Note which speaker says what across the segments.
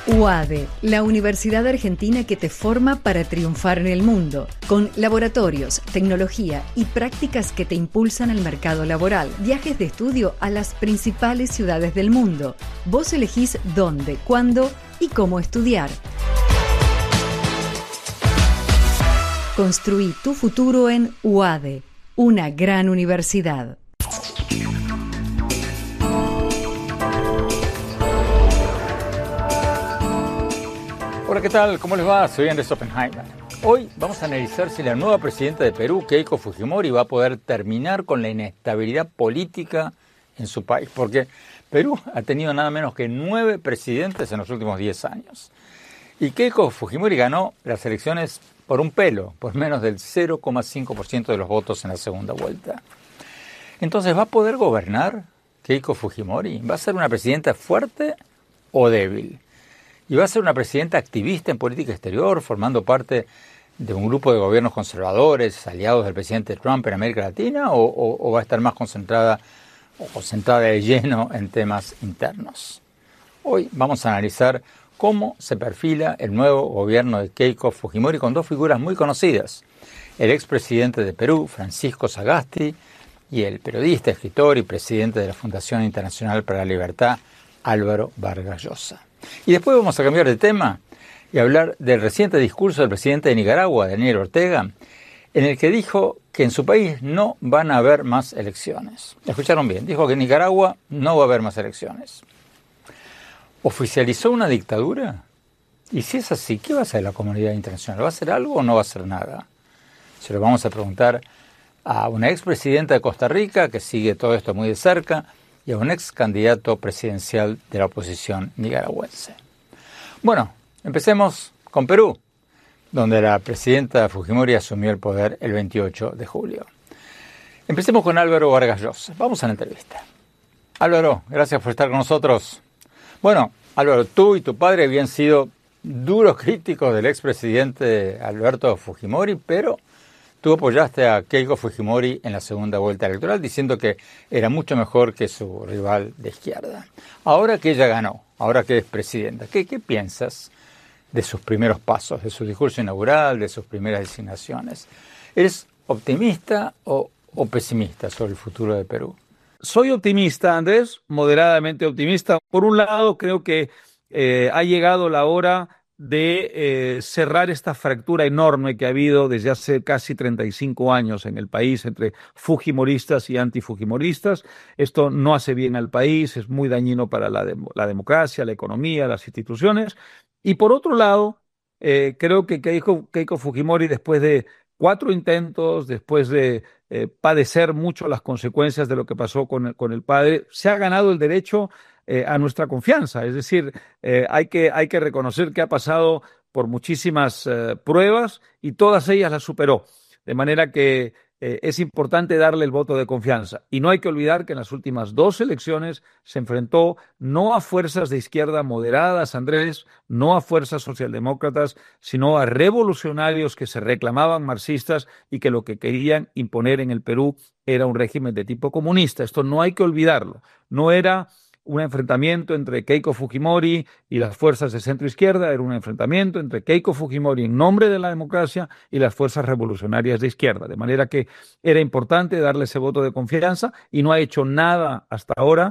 Speaker 1: UADE, la universidad argentina que te forma para triunfar en el mundo, con laboratorios, tecnología y prácticas que te impulsan al mercado laboral, viajes de estudio a las principales ciudades del mundo. Vos elegís dónde, cuándo y cómo estudiar. Construí tu futuro en UADE, una gran universidad.
Speaker 2: Hola, ¿qué tal? ¿Cómo les va? Soy Andrés Oppenheimer. Hoy vamos a analizar si la nueva presidenta de Perú, Keiko Fujimori, va a poder terminar con la inestabilidad política en su país, porque Perú ha tenido nada menos que 9 presidentes en los últimos 10 años. Y Keiko Fujimori ganó las elecciones por un pelo, por menos del 0,5% de los votos en la segunda vuelta. Entonces, ¿va a poder gobernar Keiko Fujimori? ¿Va a ser una presidenta fuerte o débil? ¿Y va a ser una presidenta activista en política exterior, formando parte de un grupo de gobiernos conservadores, aliados del presidente Trump en América Latina, o va a estar más concentrada o centrada de lleno en temas internos? Hoy vamos a analizar cómo se perfila el nuevo gobierno de Keiko Fujimori con dos figuras muy conocidas: el expresidente de Perú, Francisco Sagasti, y el periodista, escritor y presidente de la Fundación Internacional para la Libertad, Álvaro Vargas Llosa. Y después vamos a cambiar de tema y hablar del reciente discurso del presidente de Nicaragua, Daniel Ortega, en el que dijo que en su país no van a haber más elecciones. ¿Escucharon bien? Dijo que en Nicaragua no va a haber más elecciones. ¿Oficializó una dictadura? Y si es así, ¿qué va a hacer la comunidad internacional? ¿Va a hacer algo o no va a hacer nada? Se lo vamos a preguntar a una expresidenta de Costa Rica que sigue todo esto muy de cerca, y a un ex candidato presidencial de la oposición nicaragüense. Bueno, empecemos con Perú, donde la presidenta Fujimori asumió el poder el 28 de julio. Empecemos con Álvaro Vargas Llosa. Vamos a la entrevista. Álvaro, gracias por estar con nosotros. Bueno, Álvaro, tú y tu padre habían sido duros críticos del expresidente Alberto Fujimori, pero tú apoyaste a Keiko Fujimori en la segunda vuelta electoral diciendo que era mucho mejor que su rival de izquierda. Ahora que ella ganó, ahora que es presidenta, ¿qué piensas de sus primeros pasos, de su discurso inaugural, de sus primeras designaciones? ¿Eres optimista o pesimista sobre el futuro de Perú?
Speaker 3: Soy optimista, Andrés, moderadamente optimista. Por un lado, creo que ha llegado la hora de cerrar esta fractura enorme que ha habido desde hace casi 35 años en el país entre fujimoristas y antifujimoristas. Esto no hace bien al país, es muy dañino para la democracia, la economía, las instituciones. Y por otro lado, creo que Keiko Fujimori, después de 4 intentos, después de padecer mucho las consecuencias de lo que pasó con el padre, se ha ganado el derecho a nuestra confianza. Es decir, hay que reconocer que ha pasado por muchísimas pruebas y todas ellas las superó. De manera que es importante darle el voto de confianza. Y no hay que olvidar que en las últimas 2 elecciones se enfrentó no a fuerzas de izquierda moderadas, Andrés, no a fuerzas socialdemócratas, sino a revolucionarios que se reclamaban marxistas y que lo que querían imponer en el Perú era un régimen de tipo comunista. Esto no hay que olvidarlo. No era un enfrentamiento entre Keiko Fujimori y las fuerzas de centro-izquierda, era un enfrentamiento entre Keiko Fujimori en nombre de la democracia y las fuerzas revolucionarias de izquierda. De manera que era importante darle ese voto de confianza y no ha hecho nada hasta ahora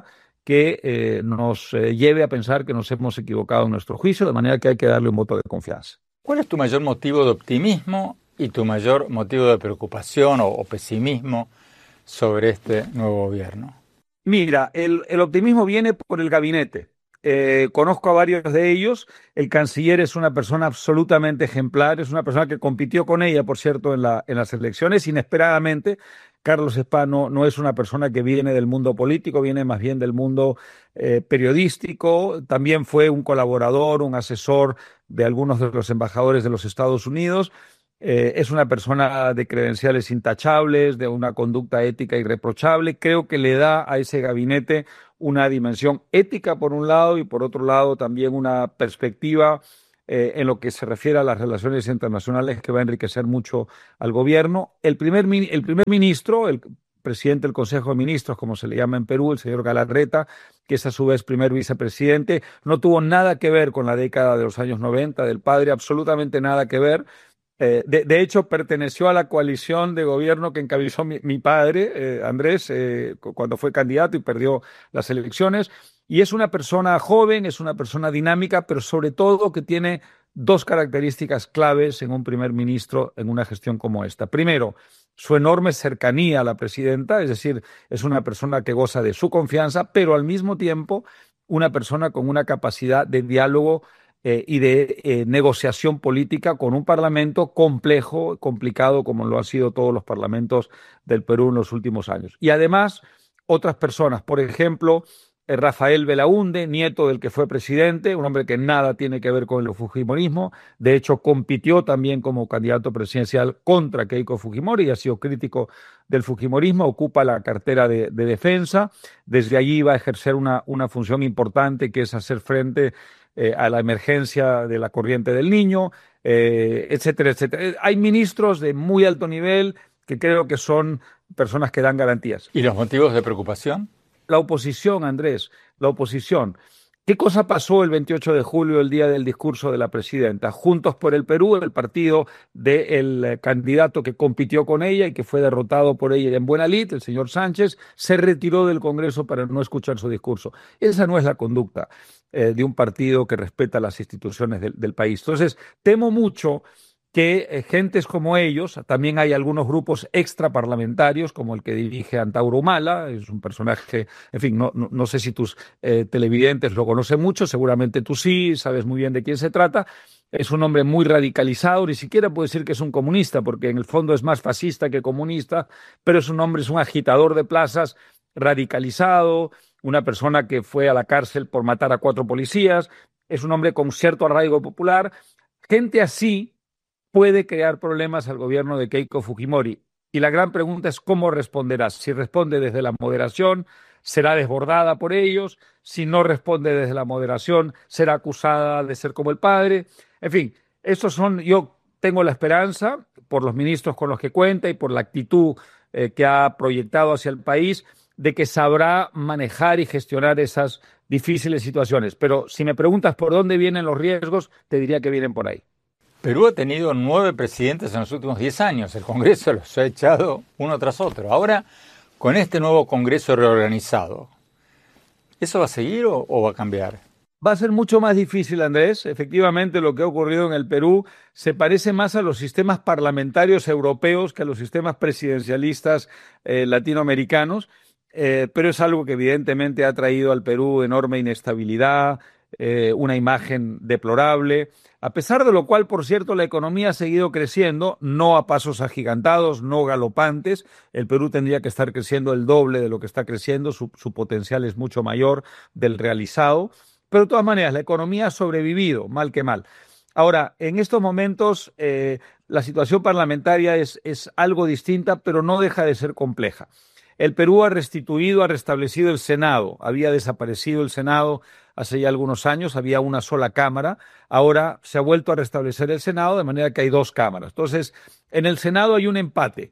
Speaker 3: que nos lleve a pensar que nos hemos equivocado en nuestro juicio, de manera que hay que darle un voto de confianza.
Speaker 2: ¿Cuál es tu mayor motivo de optimismo y tu mayor motivo de preocupación o pesimismo sobre este nuevo gobierno?
Speaker 3: Mira, el optimismo viene por el gabinete. Conozco a varios de ellos. El canciller es una persona absolutamente ejemplar, es una persona que compitió con ella, por cierto, en las elecciones inesperadamente. Carlos Spa no es una persona que viene del mundo político, viene más bien del mundo periodístico. También fue un colaborador, un asesor de algunos de los embajadores de los Estados Unidos. Es una persona de credenciales intachables, de una conducta ética irreprochable. Creo que le da a ese gabinete una dimensión ética por un lado y por otro lado también una perspectiva en lo que se refiere a las relaciones internacionales que va a enriquecer mucho al gobierno. El primer ministro, el presidente del Consejo de Ministros, como se le llama en Perú, el señor Galarreta, que es a su vez primer vicepresidente. No tuvo nada que ver con la década de los años 90 del padre, absolutamente nada que ver. De hecho, perteneció a la coalición de gobierno que encabezó mi padre, Andrés, cuando fue candidato y perdió las elecciones. Y es una persona joven, es una persona dinámica, pero sobre todo que tiene dos características claves en un primer ministro en una gestión como esta. Primero, su enorme cercanía a la presidenta, es decir, es una persona que goza de su confianza, pero al mismo tiempo una persona con una capacidad de diálogo y de negociación política con un parlamento complejo, complicado, como lo han sido todos los parlamentos del Perú en los últimos años. Y además, otras personas, por ejemplo, Rafael Belaúnde, nieto del que fue presidente, un hombre que nada tiene que ver con el fujimorismo, de hecho compitió también como candidato presidencial contra Keiko Fujimori y ha sido crítico del fujimorismo, ocupa la cartera de defensa, desde allí va a ejercer una función importante que es hacer frente a la emergencia de la corriente del Niño, etcétera, etcétera. Hay ministros de muy alto nivel que creo que son personas que dan garantías.
Speaker 2: ¿Y los motivos de preocupación?
Speaker 3: La oposición, Andrés, la oposición. ¿Qué cosa pasó el 28 de julio, el día del discurso de la presidenta? Juntos por el Perú, el partido del candidato que compitió con ella y que fue derrotado por ella en buena lid, el señor Sánchez, se retiró del Congreso para no escuchar su discurso. Esa no es la conducta de un partido que respeta las instituciones del país. Entonces, temo mucho que gentes como ellos, también hay algunos grupos extraparlamentarios, como el que dirige Antauro Humala, es un personaje, en fin, no sé si tus televidentes lo conocen mucho, seguramente tú sí, sabes muy bien de quién se trata, es un hombre muy radicalizado, ni siquiera puedo decir que es un comunista, porque en el fondo es más fascista que comunista, pero es un hombre, es un agitador de plazas, radicalizado, una persona que fue a la cárcel por matar a 4 policías, es un hombre con cierto arraigo popular, gente así puede crear problemas al gobierno de Keiko Fujimori. Y la gran pregunta es cómo responderá. Si responde desde la moderación, será desbordada por ellos. Si no responde desde la moderación, será acusada de ser como el padre. En fin, yo tengo la esperanza, por los ministros con los que cuenta y por la actitud que ha proyectado hacia el país, de que sabrá manejar y gestionar esas difíciles situaciones. Pero si me preguntas por dónde vienen los riesgos, te diría que vienen por ahí.
Speaker 2: Perú ha tenido 9 presidentes en los últimos 10 años. El Congreso los ha echado uno tras otro. Ahora, con este nuevo Congreso reorganizado, ¿eso va a seguir o va a cambiar?
Speaker 3: Va a ser mucho más difícil, Andrés. Efectivamente, lo que ha ocurrido en el Perú se parece más a los sistemas parlamentarios europeos que a los sistemas presidencialistas latinoamericanos, pero es algo que evidentemente ha traído al Perú enorme inestabilidad, una imagen deplorable, a pesar de lo cual, por cierto, la economía ha seguido creciendo, no a pasos agigantados, no galopantes. El Perú tendría que estar creciendo el doble de lo que está creciendo, su potencial es mucho mayor del realizado, pero de todas maneras la economía ha sobrevivido, mal que mal. Ahora, en estos momentos la situación parlamentaria es algo distinta, pero no deja de ser compleja. El Perú ha restablecido el Senado. Había desaparecido el Senado hace ya algunos años, había una sola cámara. Ahora se ha vuelto a restablecer el Senado, de manera que hay 2 cámaras. Entonces, en el Senado hay un empate.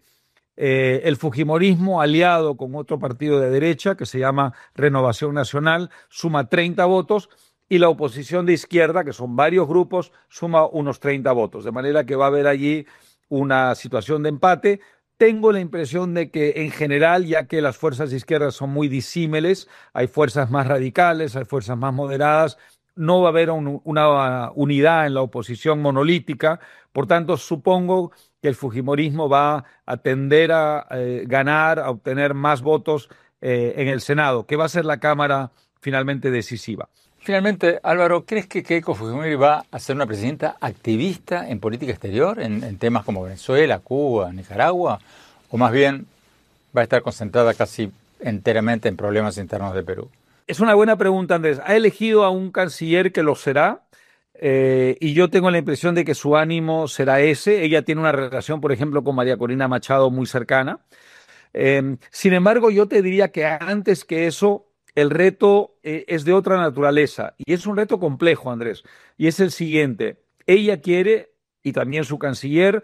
Speaker 3: El fujimorismo, aliado con otro partido de derecha que se llama Renovación Nacional, suma 30 votos y la oposición de izquierda, que son varios grupos, suma unos 30 votos. De manera que va a haber allí una situación de empate. Tengo la impresión de que en general, ya que las fuerzas de izquierda son muy disímiles, hay fuerzas más radicales, hay fuerzas más moderadas, no va a haber una unidad en la oposición monolítica, por tanto supongo que el fujimorismo va a tender a ganar, a obtener más votos en el Senado, que va a ser la Cámara finalmente decisiva.
Speaker 2: Finalmente, Álvaro, ¿crees que Keiko Fujimori va a ser una presidenta activista en política exterior, en temas como Venezuela, Cuba, Nicaragua? ¿O más bien va a estar concentrada casi enteramente en problemas internos de Perú?
Speaker 3: Es una buena pregunta, Andrés. Ha elegido a un canciller que lo será, y yo tengo la impresión de que su ánimo será ese. Ella tiene una relación, por ejemplo, con María Corina Machado muy cercana. Sin embargo, yo te diría que antes que eso, el reto es de otra naturaleza y es un reto complejo, Andrés, y es el siguiente. Ella quiere, y también su canciller,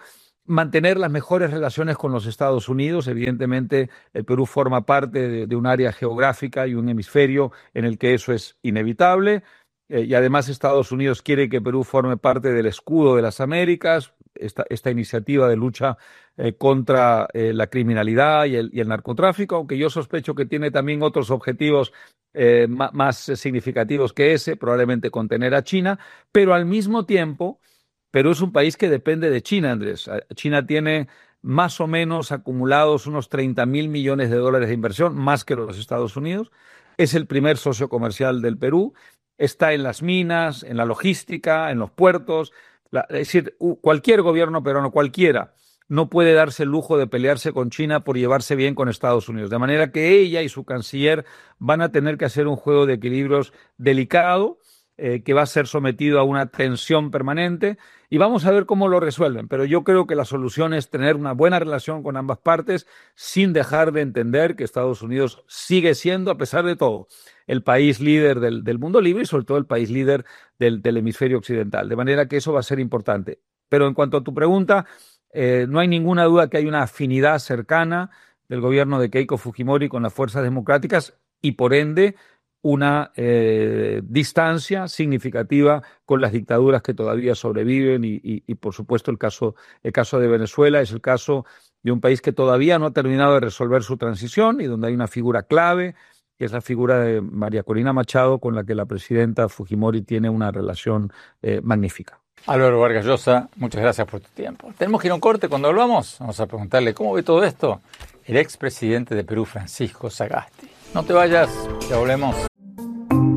Speaker 3: mantener las mejores relaciones con los Estados Unidos. Evidentemente, el Perú forma parte de un área geográfica y un hemisferio en el que eso es inevitable. Y además Estados Unidos quiere que Perú forme parte del escudo de las Américas, esta iniciativa de lucha contra la criminalidad y el narcotráfico, aunque yo sospecho que tiene también otros objetivos más significativos que ese, probablemente contener a China, pero al mismo tiempo Perú es un país que depende de China, Andrés. China tiene más o menos acumulados unos 30.000 millones de dólares de inversión, más que los Estados Unidos. Es el primer socio comercial del Perú. Está en las minas, en la logística, en los puertos. Es decir, cualquier gobierno peruano, cualquiera, no puede darse el lujo de pelearse con China por llevarse bien con Estados Unidos. De manera que ella y su canciller van a tener que hacer un juego de equilibrios delicado, que va a ser sometido a una tensión permanente, y vamos a ver cómo lo resuelven. Pero yo creo que la solución es tener una buena relación con ambas partes sin dejar de entender que Estados Unidos sigue siendo, a pesar de todo, el país líder del mundo libre y sobre todo el país líder del hemisferio occidental. De manera que eso va a ser importante. Pero en cuanto a tu pregunta, no hay ninguna duda que hay una afinidad cercana del gobierno de Keiko Fujimori con las fuerzas democráticas y por ende una distancia significativa con las dictaduras que todavía sobreviven y por supuesto el caso de Venezuela es el caso de un país que todavía no ha terminado de resolver su transición y donde hay una figura clave, que es la figura de María Corina Machado, con la que la presidenta Fujimori tiene una relación magnífica.
Speaker 2: Álvaro Vargas Llosa, muchas gracias por tu tiempo. Tenemos que ir a un corte. Cuando volvamos, vamos a preguntarle cómo ve todo esto el expresidente de Perú, Francisco Sagasti. No te vayas, ya volvemos.